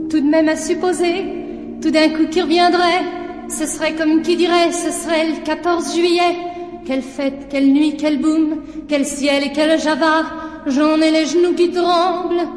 tout de même à supposer, tout d'un coup qui reviendrait, ce serait comme qui dirait, ce serait le 14 juillet. Quelle fête, quelle nuit, quel boom, quel ciel et quel java, j'en ai les genoux qui tremblent.